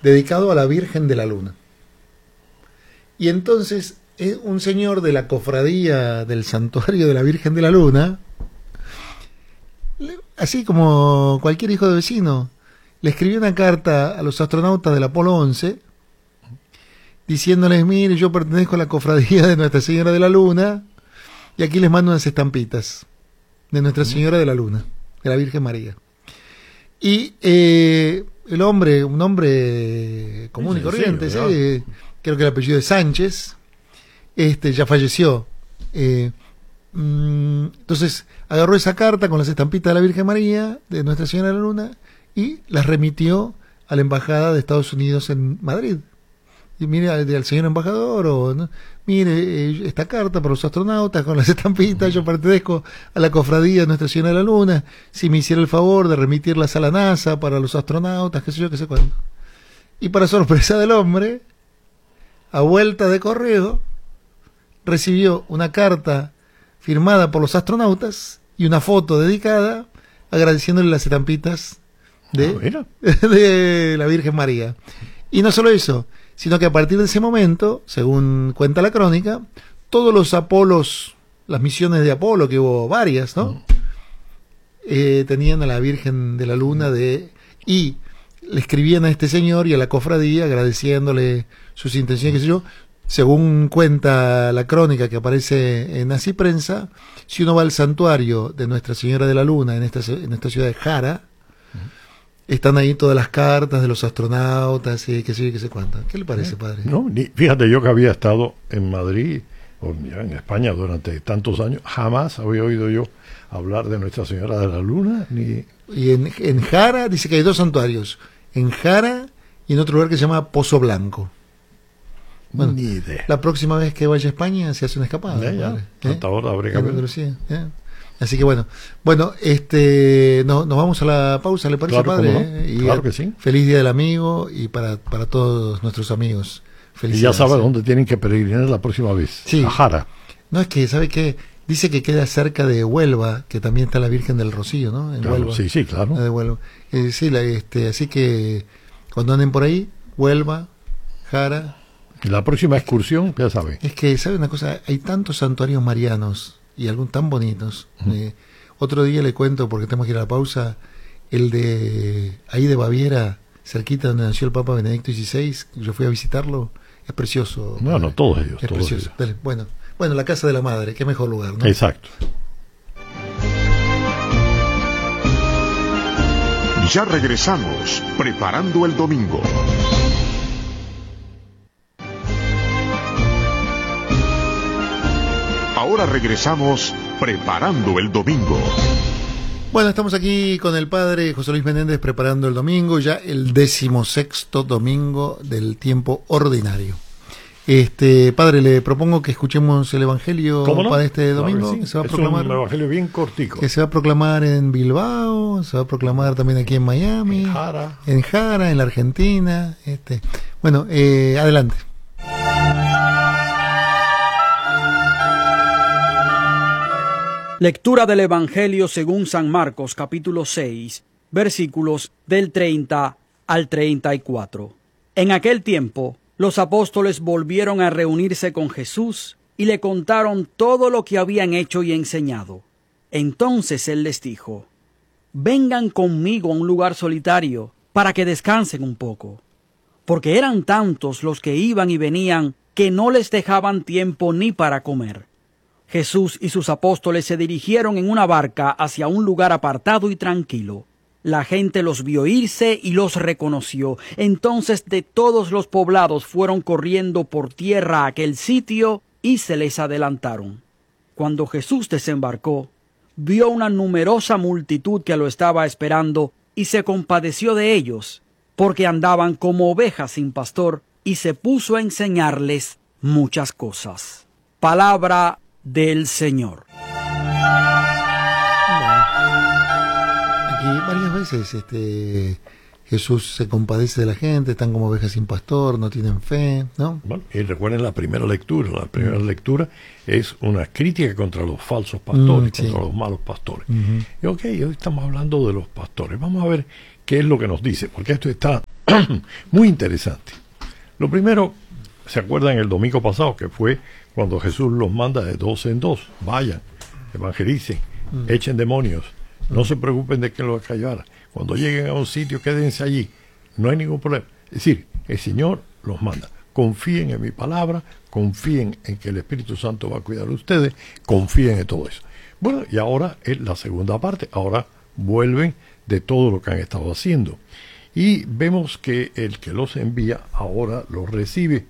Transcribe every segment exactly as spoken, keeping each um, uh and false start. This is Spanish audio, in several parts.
dedicado a la Virgen de la Luna. Y entonces eh, un señor de la cofradía del Santuario de la Virgen de la Luna, le, así como cualquier hijo de vecino, le escribió una carta a los astronautas del Apolo once, diciéndoles: mire, yo pertenezco a la cofradía de Nuestra Señora de la Luna, y aquí les mando unas estampitas de Nuestra Señora de la Luna, de la Virgen María. Y eh, el hombre, un hombre común sí, y corriente, sí, sí, creo que el apellido es Sánchez, este ya falleció. Eh, mmm, entonces agarró esa carta con las estampitas de la Virgen María, de Nuestra Señora de la Luna, y las remitió a la Embajada de Estados Unidos en Madrid. Y mire al, al señor embajador, o ¿no? Mire eh, esta carta para los astronautas con las estampitas, yo pertenezco a la cofradía de Nuestra Señora de la Luna, si me hiciera el favor de remitirlas a la NASA para los astronautas, qué sé yo, qué sé cuándo. Y para sorpresa del hombre, a vuelta de correo, recibió una carta firmada por los astronautas y una foto dedicada agradeciéndole las estampitas de, ah, de la Virgen María. Y no solo eso, sino que a partir de ese momento, según cuenta la crónica, todos los Apolos, las misiones de Apolo, que hubo varias, ¿no? Mm. Eh, tenían a la Virgen de la Luna de y le escribían a este señor y a la cofradía agradeciéndole sus intenciones, qué sé yo. Según cuenta la crónica que aparece en Así Prensa, si uno va al santuario de Nuestra Señora de la Luna en esta, en esta ciudad de Jara, están ahí todas las cartas de los astronautas y qué sé yo, qué sé cuánto. ¿Qué le parece, padre? No, ni, fíjate, yo que había estado en Madrid o en España durante tantos años, jamás había oído yo hablar de Nuestra Señora de la Luna. Ni... Y en, en Jara dice que hay dos santuarios, en Jara y en otro lugar que se llama Pozo Blanco. Bueno, ni idea. La próxima vez que vaya a España se hace una escapada. Ya, ya. ¿Eh? Hasta ahora habré que ver. ¿Eh? Así que bueno, bueno, este, no, nos vamos a la pausa, ¿le parece, claro, padre? No. ¿Eh? Y claro que sí. Feliz Día del Amigo y para, para todos nuestros amigos. Y ya sabe dónde tienen que peregrinar la próxima vez. Sí. A Jara. No, es que, ¿sabe qué? Dice que queda cerca de Huelva, que también está la Virgen del Rocío, ¿no? En claro, Huelva. Sí, sí, claro. De Huelva. Eh, sí, la, este, así que cuando anden por ahí, Huelva, Jara. La próxima excursión, ya sabe. Es que, ¿sabe una cosa? Hay tantos santuarios marianos y algunos tan bonitos. Uh-huh. Eh, otro día le cuento, porque tenemos que ir a la pausa, el de ahí de Baviera, cerquita donde nació el Papa Benedicto dieciséis, yo fui a visitarlo, es precioso. No, no, todos ellos. Es todos precioso. Ellos. Dale, bueno, bueno, la casa de la madre, qué mejor lugar, ¿no? Exacto. Ya regresamos, preparando el domingo. Ahora regresamos, preparando el domingo. Bueno, estamos aquí con el padre José Luis Menéndez preparando el domingo, ya el decimosexto domingo del tiempo ordinario. Este padre, le propongo que escuchemos el evangelio no? para este claro domingo. Sí. Que se va a es proclamar, un evangelio bien cortico. Que se va a proclamar en Bilbao, se va a proclamar también aquí en Miami, en Jara, en, Jara, en la Argentina. Este, bueno, eh, adelante. Lectura del Evangelio según San Marcos, capítulo seis, versículos del treinta al treinta y cuatro. En aquel tiempo, los apóstoles volvieron a reunirse con Jesús y le contaron todo lo que habían hecho y enseñado. Entonces él les dijo: vengan conmigo a un lugar solitario para que descansen un poco, porque eran tantos los que iban y venían que no les dejaban tiempo ni para comer. Jesús y sus apóstoles se dirigieron en una barca hacia un lugar apartado y tranquilo. La gente los vio irse y los reconoció. Entonces de todos los poblados fueron corriendo por tierra a aquel sitio y se les adelantaron. Cuando Jesús desembarcó, vio una numerosa multitud que lo estaba esperando y se compadeció de ellos, porque andaban como ovejas sin pastor, y se puso a enseñarles muchas cosas. Palabra del Señor. Aquí varias veces este Jesús se compadece de la gente, están como ovejas sin pastor, no tienen fe, ¿no? Bueno, y recuerden la primera lectura. La primera mm. lectura es una crítica contra los falsos pastores, mm, sí. contra los malos pastores. Mm-hmm. Y ok, hoy estamos hablando de los pastores. Vamos a ver qué es lo que nos dice, porque esto está Muy interesante. Lo primero, ¿se acuerdan el domingo pasado que fue cuando Jesús los manda de dos en dos? Vayan, evangelicen, mm. echen demonios, no mm. se preocupen de que los callara. Cuando lleguen a un sitio, quédense allí, no hay ningún problema. Es decir, el Señor los manda. Confíen en mi palabra, confíen en que el Espíritu Santo va a cuidar de ustedes, confíen en todo eso. Bueno, y ahora es la segunda parte, ahora vuelven de todo lo que han estado haciendo. Y vemos que el que los envía ahora los recibe.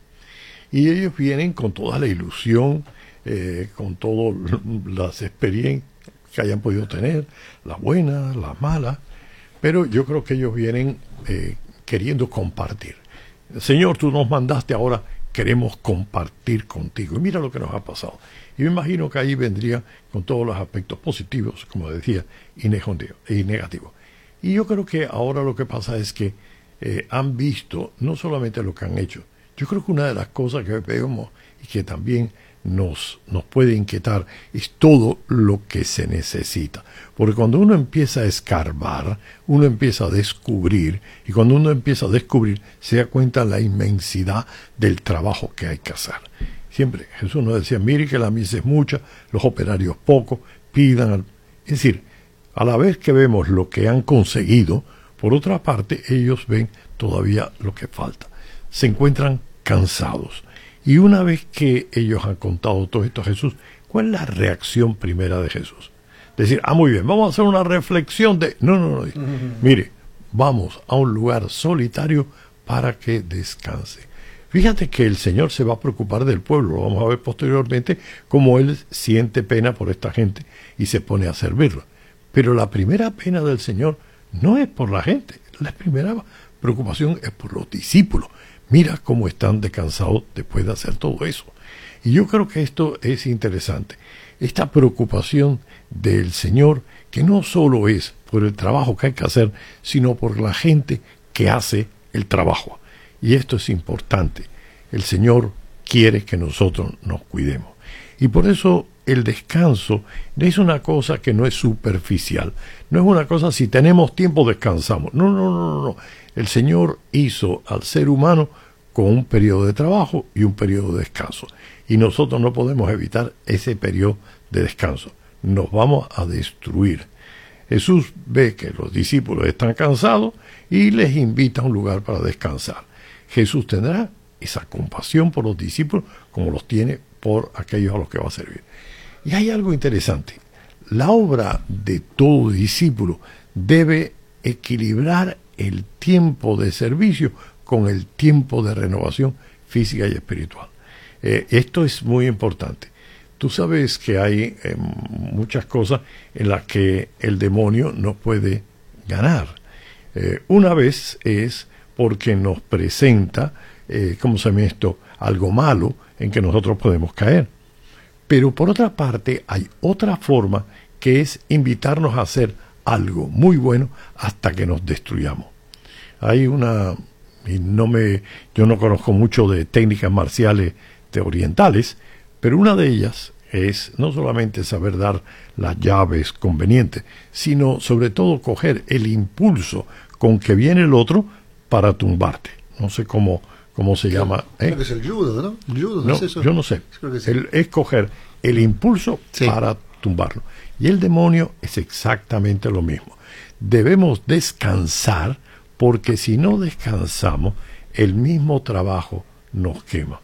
Y ellos vienen con toda la ilusión, eh, con todas las experiencias que hayan podido tener, las buenas, las malas, pero yo creo que ellos vienen eh, queriendo compartir. Señor, tú nos mandaste, ahora queremos compartir contigo. Y mira lo que nos ha pasado. Y me imagino que ahí vendría con todos los aspectos positivos, como decía, y negativos. Y yo creo que ahora lo que pasa es que eh, han visto no solamente lo que han hecho. Yo creo que una de las cosas que vemos y que también nos, nos puede inquietar es todo lo que se necesita. Porque cuando uno empieza a escarbar, uno empieza a descubrir, y cuando uno empieza a descubrir, se da cuenta de la inmensidad del trabajo que hay que hacer. Siempre Jesús nos decía, mire que la mies es mucha, los operarios pocos, pidan. Al... Es decir, a la vez que vemos lo que han conseguido, por otra parte, ellos ven todavía lo que falta. Se encuentran cansados. Y una vez que ellos han contado todo esto a Jesús, ¿cuál es la reacción primera de Jesús? Decir, ah, muy bien, vamos a hacer una reflexión de... No, no, no. Uh-huh. Mire, vamos a un lugar solitario para que descanse. Fíjate que el Señor se va a preocupar del pueblo. Lo vamos a ver posteriormente cómo Él siente pena por esta gente y se pone a servirlo. Pero la primera pena del Señor no es por la gente. La primera preocupación es por los discípulos. Mira cómo están descansados después de hacer todo eso. Y yo creo que esto es interesante. Esta preocupación del Señor, que no solo es por el trabajo que hay que hacer, sino por la gente que hace el trabajo. Y esto es importante. El Señor quiere que nosotros nos cuidemos. Y por eso el descanso es una cosa que no es superficial. No es una cosa, si tenemos tiempo descansamos. No, no, no, no, no. El Señor hizo al ser humano con un periodo de trabajo y un periodo de descanso. Y nosotros no podemos evitar ese periodo de descanso. Nos vamos a destruir. Jesús ve que los discípulos están cansados y les invita a un lugar para descansar. Jesús tendrá esa compasión por los discípulos como los tiene por aquellos a los que va a servir. Y hay algo interesante. La obra de todo discípulo debe equilibrar el tiempo de servicio con el tiempo de renovación física y espiritual. Eh, esto es muy importante. Tú sabes que hay eh, muchas cosas en las que el demonio no puede ganar. Eh, una vez es porque nos presenta, eh, ¿cómo se llama esto?, algo malo en que nosotros podemos caer. Pero por otra parte hay otra forma que es invitarnos a hacer algo muy bueno hasta que nos destruyamos. Hay una, y no me, yo no conozco mucho de técnicas marciales de orientales, pero una de ellas es no solamente saber dar las llaves convenientes, sino sobre todo coger el impulso con que viene el otro para tumbarte. No sé cómo, cómo se llama. Creo ¿eh? que es el judo, ¿no? El judo, ¿no no es eso? Yo no sé. Creo que sí. el, es coger el impulso sí. para tumbarlo. Y el demonio es exactamente lo mismo. Debemos descansar, porque si no descansamos, el mismo trabajo nos quema.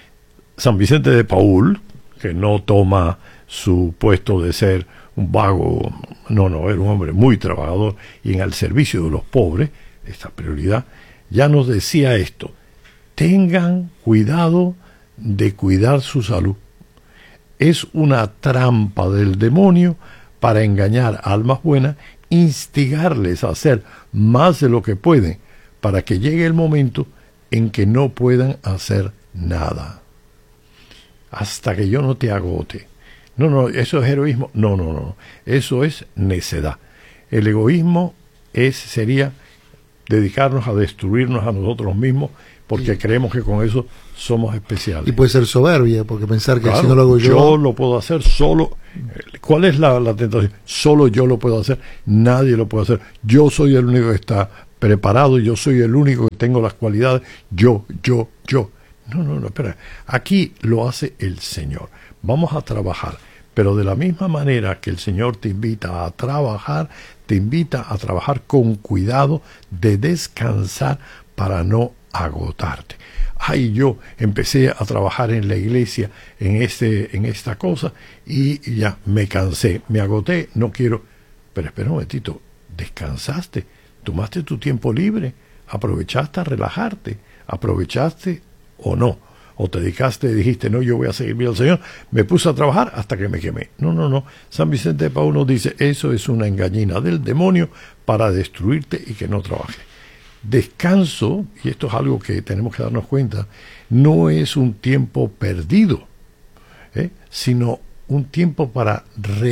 San Vicente de Paúl, que no toma su puesto de ser un vago, no, no, era un hombre muy trabajador y en el servicio de los pobres, esta prioridad, ya nos decía esto: tengan cuidado de cuidar su salud. Es una trampa del demonio para engañar a almas buenas, instigarles a hacer más de lo que pueden, para que llegue el momento en que no puedan hacer nada. Hasta que yo no te agote. No, no, eso es heroísmo. No, no, no. Eso es necedad. El egoísmo es, sería dedicarnos a destruirnos a nosotros mismos, porque sí. creemos que con eso somos especiales. Y puede ser soberbia, porque pensar que claro, si no lo hago yo... yo lo puedo hacer solo. ¿Cuál es la, la tentación? Solo yo lo puedo hacer, nadie lo puede hacer. Yo soy el único que está preparado, yo soy el único que tengo las cualidades, yo, yo, yo. No, no, no, espera. Aquí lo hace el Señor. Vamos a trabajar, pero de la misma manera que el Señor te invita a trabajar, te invita a trabajar con cuidado de descansar para no agotarte. Ay, yo empecé a trabajar en la iglesia, en este, en esta cosa, y ya me cansé, me agoté, no quiero. Pero espera un momentito, descansaste, tomaste tu tiempo libre, aprovechaste a relajarte, aprovechaste o no, o te dedicaste y dijiste, no, yo voy a seguir viendo al Señor, me puse a trabajar hasta que me quemé. No, no, no, San Vicente de Paúl nos dice, eso es una engañina del demonio para destruirte y que no trabajes. Descanso, y esto es algo que tenemos que darnos cuenta, no es un tiempo perdido, ¿eh? sino un tiempo para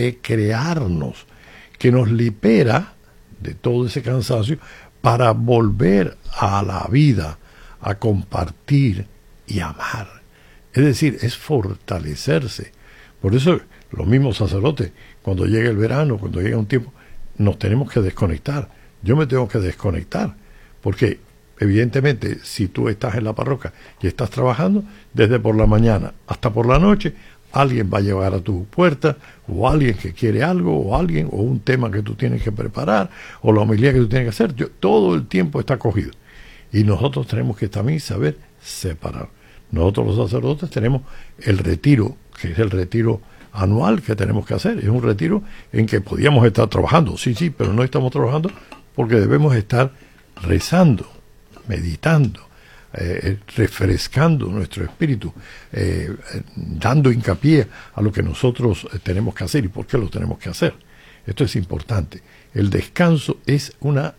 recrearnos, que nos libera de todo ese cansancio para volver a la vida, a compartir y amar. Es decir, es fortalecerse. Por eso los mismos sacerdotes, cuando llega el verano, cuando llega un tiempo, nos tenemos que desconectar. Yo me tengo que desconectar. Porque, evidentemente, si tú estás en la parroquia y estás trabajando, desde por la mañana hasta por la noche, alguien va a llegar a tu puerta, o alguien que quiere algo, o alguien, o un tema que tú tienes que preparar, o la homilía que tú tienes que hacer. Yo, todo el tiempo está cogido. Y nosotros tenemos que también saber separar. Nosotros los sacerdotes tenemos el retiro, que es el retiro anual que tenemos que hacer. Es un retiro en que podíamos estar trabajando, sí, sí, pero no estamos trabajando porque debemos estar rezando, meditando, eh, refrescando nuestro espíritu, eh, dando hincapié a lo que nosotros tenemos que hacer y por qué lo tenemos que hacer. Esto es importante. El descanso es una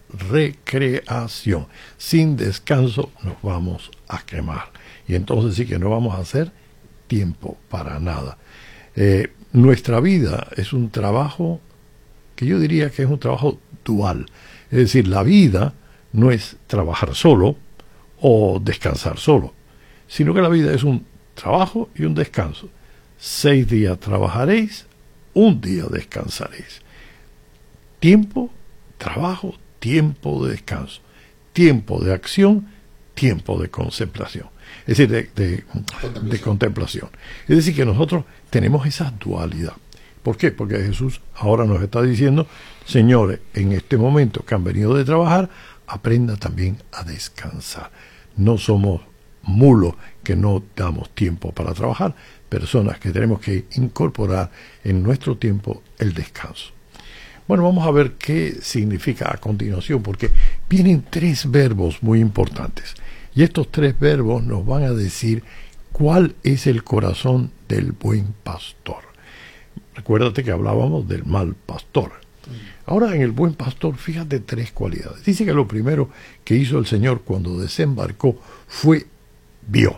recreación. Sin descanso nos vamos a quemar. Y entonces sí que no vamos a hacer tiempo para nada. Eh, nuestra vida es un trabajo que yo diría que es un trabajo dual. Es decir, la vida no es trabajar solo o descansar solo, sino que la vida es un trabajo y un descanso. Seis días trabajaréis, un día descansaréis. Tiempo, trabajo, tiempo de descanso. Tiempo de acción, tiempo de contemplación. Es decir, de, de, contemplación. de contemplación. Es decir, que nosotros tenemos esa dualidad. ¿Por qué? Porque Jesús ahora nos está diciendo, señores, en este momento que han venido de trabajar, aprenda también a descansar. No somos mulos que no damos tiempo para trabajar, personas que tenemos que incorporar en nuestro tiempo el descanso. Bueno, vamos a ver qué significa a continuación, porque vienen tres verbos muy importantes. Y estos tres verbos nos van a decir cuál es el corazón del buen pastor. Recuérdate que hablábamos del mal pastor. Ahora, en el buen pastor, fíjate tres cualidades. Dice que lo primero que hizo el Señor cuando desembarcó fue vio.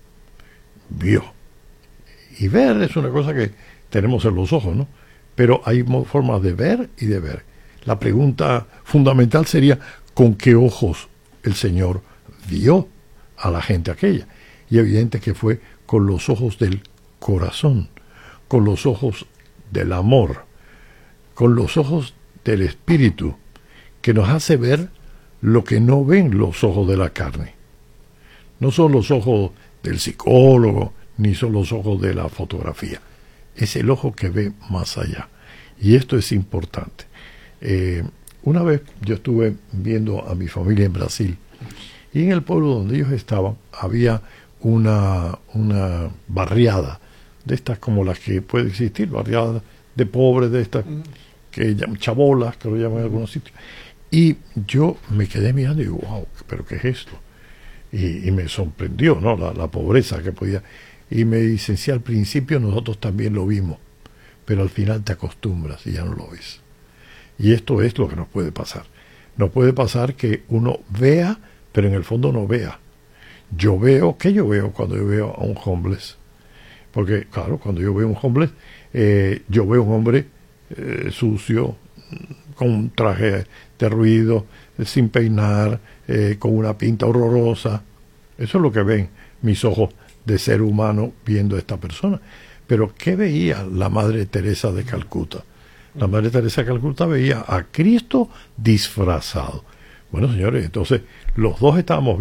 Vio. Y ver es una cosa que tenemos en los ojos, ¿no? Pero hay formas de ver y de ver. La pregunta fundamental sería, ¿con qué ojos el Señor vio a la gente aquella? Y evidente que fue con los ojos del corazón, con los ojos del amor, con los ojos del Espíritu, que nos hace ver lo que no ven los ojos de la carne. No son los ojos del psicólogo, ni son los ojos de la fotografía. Es el ojo que ve más allá. Y esto es importante. Eh, una vez yo estuve viendo a mi familia en Brasil, y en el pueblo donde ellos estaban había una, una barriada, de estas como las que puede existir, barriadas de pobres, de estas que llaman chabolas, que lo llaman en algunos sitios. Y yo me quedé mirando y digo, wow, ¿pero qué es esto? Y, y me sorprendió, ¿no? La, la pobreza que podía. Y me dicen, sí, al principio nosotros también lo vimos, pero al final te acostumbras y ya no lo ves. Y esto es lo que nos puede pasar. Nos puede pasar que uno vea, pero en el fondo no vea. Yo veo, ¿qué yo veo cuando yo veo a un homeless? Porque, claro, cuando yo veo a un homeless, eh, yo veo a un hombre eh, sucio, con un traje de ruido, eh, sin peinar, eh, con una pinta horrorosa. Eso es lo que ven mis ojos de ser humano viendo a esta persona. Pero ¿qué veía la Madre Teresa de Calcuta? La Madre Teresa de Calcuta veía a Cristo disfrazado. Bueno, señores, entonces los dos estábamos